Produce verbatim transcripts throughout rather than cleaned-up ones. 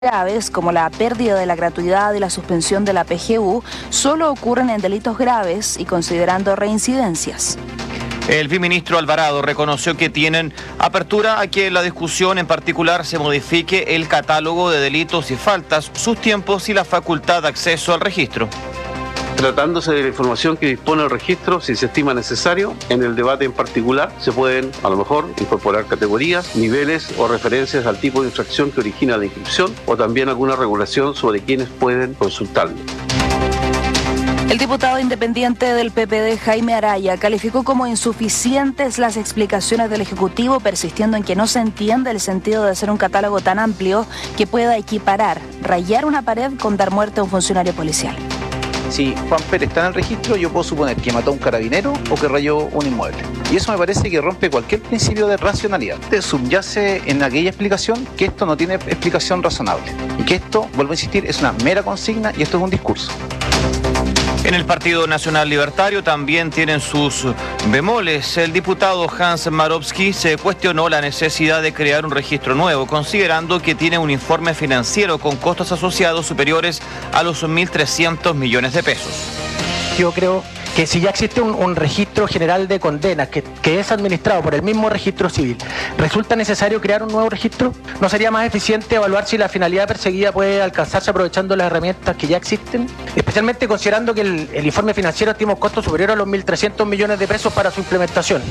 graves, como la pérdida de la gratuidad y la suspensión de la P G U, solo ocurren en delitos graves y considerando reincidencias. El viceministro Alvarado reconoció que tienen apertura a que la discusión en particular se modifique el catálogo de delitos y faltas, sus tiempos y la facultad de acceso al registro. Tratándose de la información que dispone el registro, si se estima necesario, en el debate en particular se pueden, a lo mejor, incorporar categorías, niveles o referencias al tipo de infracción que origina la inscripción o también alguna regulación sobre quienes pueden consultarlo. El diputado independiente del P P D, Jaime Araya, calificó como insuficientes las explicaciones del Ejecutivo, persistiendo en que no se entiende el sentido de hacer un catálogo tan amplio que pueda equiparar, rayar una pared con dar muerte a un funcionario policial. Si Juan Pérez está en el registro, yo puedo suponer que mató a un carabinero o que rayó un inmueble. Y eso me parece que rompe cualquier principio de racionalidad. Subyace en aquella explicación que esto no tiene explicación razonable. Y que esto, vuelvo a insistir, es una mera consigna y esto es un discurso. En el Partido Nacional Libertario también tienen sus bemoles. El diputado Hans Marowski se cuestionó la necesidad de crear un registro nuevo, considerando que tiene un informe financiero con costos asociados superiores a los mil trescientos millones de pesos. Yo creo que si ya existe un, un registro general de condenas que, que es administrado por el mismo registro civil, ¿resulta necesario crear un nuevo registro? ¿No sería más eficiente evaluar si la finalidad perseguida puede alcanzarse aprovechando las herramientas que ya existen? Especialmente considerando que el, el informe financiero estima un costo superior a los mil trescientos millones de pesos para su implementación.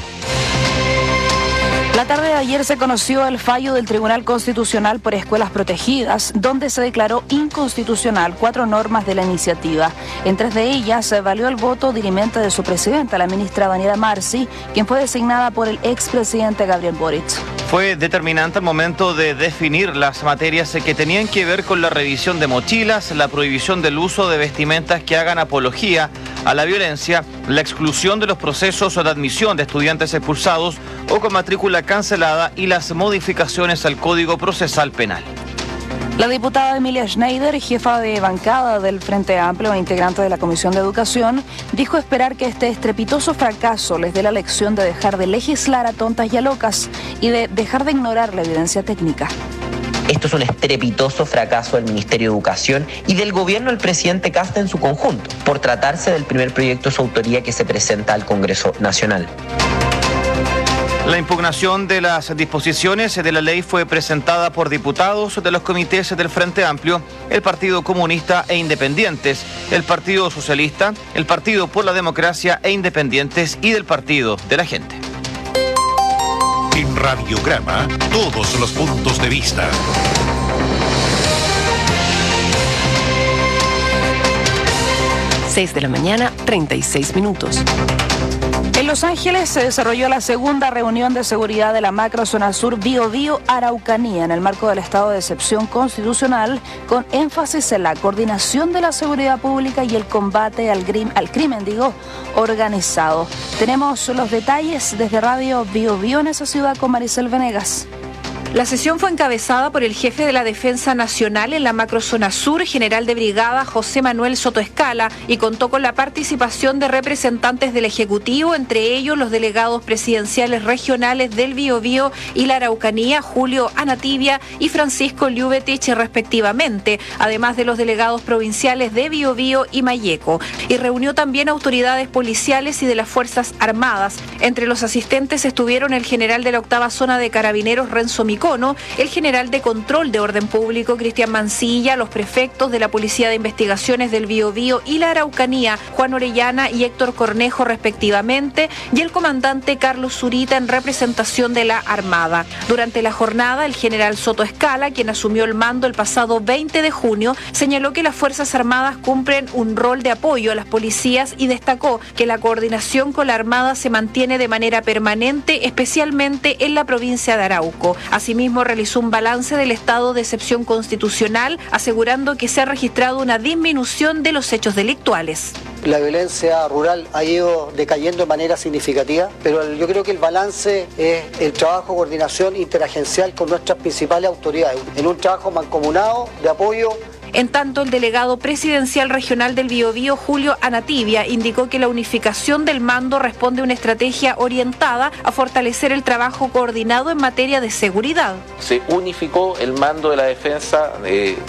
La tarde de ayer se conoció el fallo del Tribunal Constitucional por Escuelas Protegidas, donde se declaró inconstitucional cuatro normas de la iniciativa. En tres de ellas se valió el voto dirimente de su presidenta, la ministra Daniela Marcy, quien fue designada por el expresidente Gabriel Boric. Fue determinante al momento de definir las materias que tenían que ver con la revisión de mochilas, la prohibición del uso de vestimentas que hagan apología a la violencia, la exclusión de los procesos de admisión de estudiantes expulsados o con matrícula cancelada y las modificaciones al Código Procesal Penal. La diputada Emilia Schneider, jefa de bancada del Frente Amplio e integrante de la Comisión de Educación, dijo esperar que este estrepitoso fracaso les dé la lección de dejar de legislar a tontas y a locas y de dejar de ignorar la evidencia técnica. Esto es un estrepitoso fracaso del Ministerio de Educación y del gobierno del presidente Kast en su conjunto, por tratarse del primer proyecto de su autoría que se presenta al Congreso Nacional. La impugnación de las disposiciones de la ley fue presentada por diputados de los comités del Frente Amplio, el Partido Comunista e Independientes, el Partido Socialista, el Partido por la Democracia e Independientes y del Partido de la Gente. En Radiograma, todos los puntos de vista. seis de la mañana, treinta y seis minutos. En Los Ángeles se desarrolló la segunda reunión de seguridad de la macrozona sur Biobío Araucanía en el marco del estado de excepción constitucional, con énfasis en la coordinación de la seguridad pública y el combate al, grim, al crimen, digo, organizado. Tenemos los detalles desde Radio Biobío en esa ciudad con Maricel Venegas. La sesión fue encabezada por el jefe de la Defensa Nacional en la macrozona sur, general de brigada José Manuel Soto Escala, y contó con la participación de representantes del Ejecutivo, entre ellos los delegados presidenciales regionales del Biobío y la Araucanía, Julio Anativia y Francisco Liubetich, respectivamente, además de los delegados provinciales de Biobío y Mayeco, y reunió también autoridades policiales y de las Fuerzas Armadas. Entre los asistentes estuvieron el general de la octava zona de Carabineros, Renzo Micono, el general de Control de Orden Público, Cristian Mancilla, los prefectos de la Policía de Investigaciones del Biobío y la Araucanía, Juan Orellana y Héctor Cornejo, respectivamente, y el comandante Carlos Zurita en representación de la Armada. Durante la jornada, el general Soto Escala, quien asumió el mando el pasado veinte de junio, señaló que las Fuerzas Armadas cumplen un rol de apoyo a las policías y destacó que la coordinación con la Armada se mantiene de manera permanente, especialmente en la provincia de Arauco. Asimismo, realizó un balance del estado de excepción constitucional, asegurando que se ha registrado una disminución de los hechos delictuales. La violencia rural ha ido decayendo de manera significativa, pero yo creo que el balance es el trabajo de coordinación interagencial con nuestras principales autoridades, en un trabajo mancomunado de apoyo En tanto, el delegado presidencial regional del Biobío, Julio Anativia, indicó que la unificación del mando responde a una estrategia orientada a fortalecer el trabajo coordinado en materia de seguridad. Se unificó el mando de la defensa eh,